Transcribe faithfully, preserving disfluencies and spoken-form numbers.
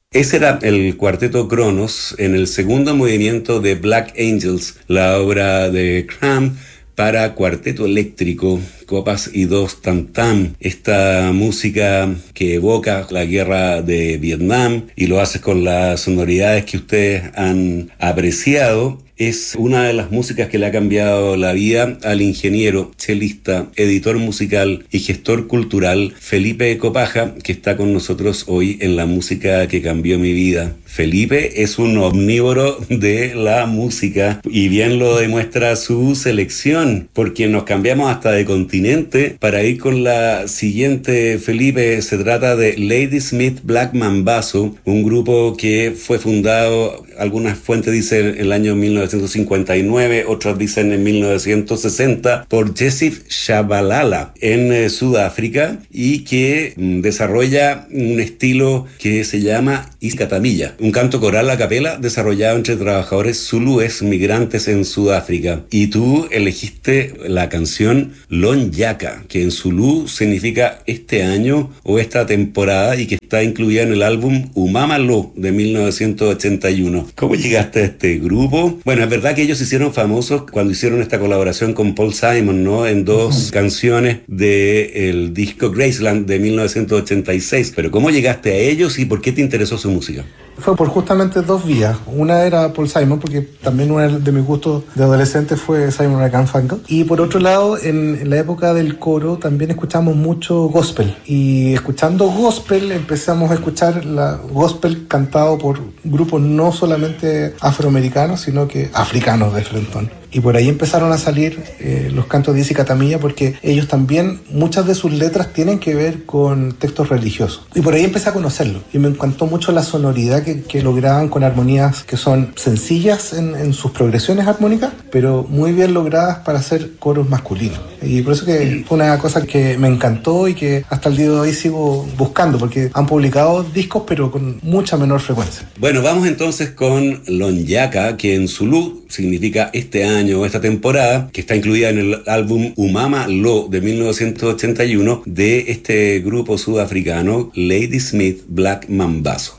Ese era el cuarteto Cronos en el segundo movimiento de Black Angels, la obra de Cramp para cuarteto eléctrico, copas y dos tam-tam. Esta música que evoca la guerra de Vietnam y lo hace con las sonoridades que ustedes han apreciado. Es una de las músicas que le ha cambiado la vida al ingeniero, chelista, editor musical y gestor cultural Felipe Copaja, que está con nosotros hoy en La Música que Cambió Mi Vida. Felipe es un omnívoro de la música y bien lo demuestra su selección, porque nos cambiamos hasta de continente para ir con la siguiente. Felipe, se trata de Ladysmith Black Mambazo, un grupo que fue fundado, algunas fuentes dicen en el año mil novecientos cincuenta y nueve, otras dicen en mil novecientos sesenta, por Jessif Shabalala en eh, Sudáfrica, y que mm, desarrolla un estilo que se llama Iskatamilla, un canto coral a capela desarrollado entre trabajadores zulúes migrantes en Sudáfrica. Y tú elegiste la canción Lonyaka, que en zulú significa este año o esta temporada, y que está incluida en el álbum Umama Lo de mil novecientos ochenta y uno. ¿Cómo llegaste a este grupo? Bueno, es verdad que ellos se hicieron famosos cuando hicieron esta colaboración con Paul Simon, ¿no? En dos uh-huh. canciones del disco Graceland de mil novecientos ochenta y seis. Pero ¿cómo llegaste a ellos y por qué te interesó su música? Fue por justamente dos vías. Una era Paul Simon, porque también uno de mis gustos de adolescente fue Simon and Garfunkel. Y por otro lado, en, en la época del coro también escuchamos mucho gospel. Y escuchando gospel empezamos a escuchar la gospel cantado por grupos no solamente afroamericanos, sino que africanos de frentón. Y por ahí empezaron a salir eh, los cantos de Iskatamilla, porque ellos también, muchas de sus letras tienen que ver con textos religiosos. Y por ahí empecé a conocerlo. Y me encantó mucho la sonoridad que, que lograban, con armonías que son sencillas en, en sus progresiones armónicas, pero muy bien logradas para hacer coros masculinos. Y por eso que fue una cosa que me encantó y que hasta el día de hoy sigo buscando, porque han publicado discos, pero con mucha menor frecuencia. Bueno, vamos entonces con Lonyaka, que en zulú significa este año o esta temporada, que está incluida en el álbum Umama Lo de mil novecientos ochenta y uno de este grupo sudafricano Ladysmith Black Mambazo.